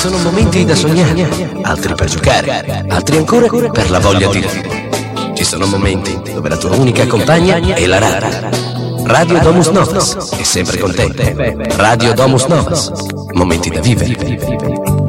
sono momenti da sognare, altri per giocare, altri ancora per la voglia di ridere. Ci sono momenti dove la tua unica compagna è la radio. Radio Domus Novas è sempre con te. Radio Domus Novas, momenti da vivere.